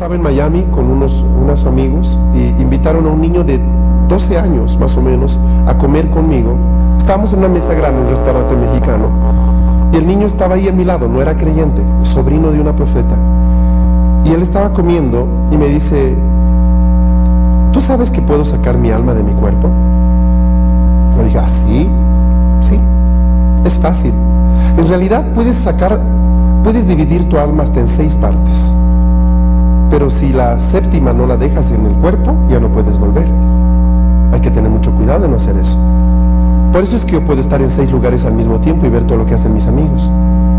estaba en Miami con unos amigos y invitaron a un niño de 12 años más o menos a comer conmigo. Estábamos en una mesa grande en un restaurante mexicano y el niño estaba ahí a mi lado, no era creyente, sobrino de una profeta. Y él estaba comiendo y me dice: ¿tú sabes que puedo sacar mi alma de mi cuerpo? Yo dije: ¿ah, sí? Sí, es fácil. En realidad puedes dividir tu alma hasta en 6 partes. Pero si la séptima no la dejas en el cuerpo, ya no puedes volver. Hay que tener mucho cuidado de no hacer eso. Por eso es que yo puedo estar en 6 lugares al mismo tiempo y ver todo lo que hacen mis amigos.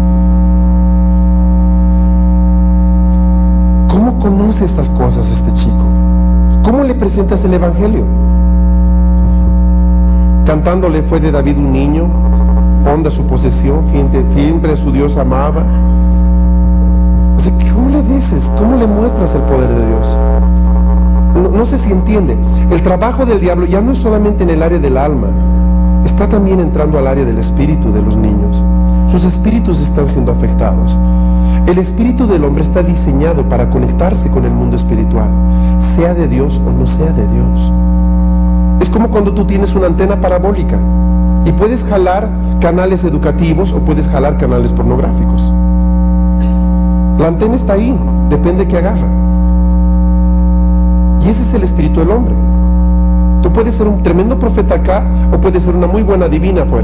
¿Cómo conoce estas cosas este chico? ¿Cómo le presentas el evangelio? Cantándole Fue de David un niño, honda su posesión, siempre a su Dios amaba. O sea, ¿cómo le dices? ¿Cómo le muestras el poder de Dios? No sé si entiende. El trabajo del diablo ya no es solamente en el área del alma, está también entrando al área del espíritu de los niños. Sus espíritus están siendo afectados. El espíritu del hombre está diseñado para conectarse con el mundo espiritual, sea de Dios o no sea de Dios. Es como cuando tú tienes una antena parabólica y puedes jalar canales educativos o puedes jalar canales pornográficos. La antena está ahí, depende de qué agarra. Y ese es el espíritu del hombre. Tú puedes ser un tremendo profeta acá o puedes ser una muy buena divina afuera.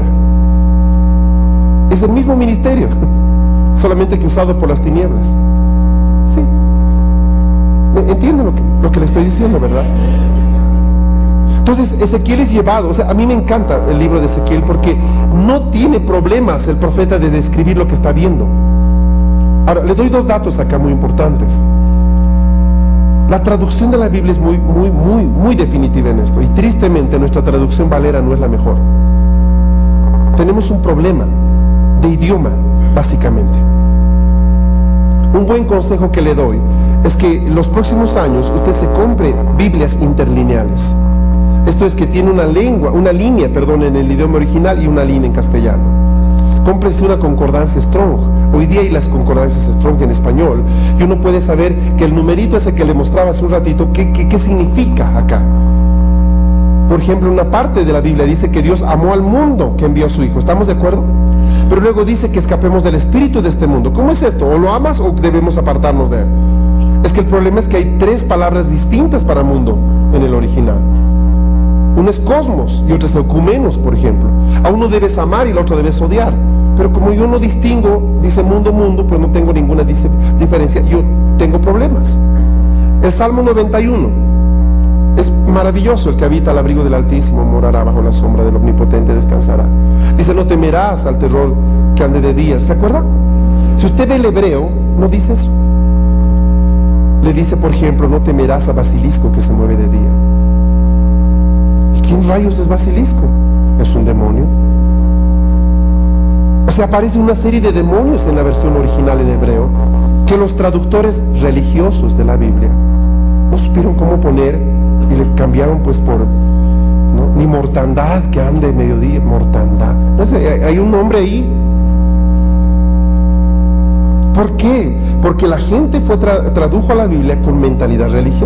Es el mismo ministerio, solamente que usado por las tinieblas. Sí. ¿Entienden lo que le estoy diciendo, verdad? Entonces Ezequiel es llevado, o sea, a mí me encanta el libro de Ezequiel porque no tiene problemas el profeta de describir lo que está viendo. Ahora, le doy 2 datos acá muy importantes. La traducción de la Biblia es muy definitiva en esto, y tristemente nuestra traducción Valera no es la mejor. Tenemos un problema de idioma, básicamente. Un buen consejo que le doy es que los próximos años usted se compre Biblias interlineales. Esto es que tiene una línea en el idioma original y una línea en castellano. Cómprese una concordancia Strong. Hoy día hay las concordancias Strong en español y uno puede saber que el numerito ese que le mostraba hace un ratito, ¿qué significa acá? Por ejemplo, una parte de la Biblia dice que Dios amó al mundo que envió a su Hijo. ¿Estamos de acuerdo? Pero luego dice que escapemos del espíritu de este mundo. ¿Cómo es esto? ¿O lo amas o debemos apartarnos de él? Es que el problema es que hay 3 palabras distintas para mundo en el original. Uno es cosmos y otro es ecumenos, por ejemplo. A uno debes amar y al otro debes odiar. Pero como yo no distingo, dice mundo, pues no tengo ninguna diferencia. Yo tengo problemas. El Salmo 91 es maravilloso: el que habita al abrigo del Altísimo morará bajo la sombra del Omnipotente, descansará. Dice: no temerás al terror que ande de día. ¿Se acuerda? Si usted ve el hebreo, no dice eso. Le dice, por ejemplo, no temerás a basilisco que se mueve de día. ¿Y quién rayos es basilisco? Es un demonio. O sea, aparece una serie de demonios en la versión original en hebreo que los traductores religiosos de la Biblia no supieron cómo poner y le cambiaron pues por, ¿no? Ni mortandad, que ande mediodía, mortandad. No sé, hay un nombre ahí. ¿Por qué? Porque la gente tradujo a la Biblia con mentalidad religiosa.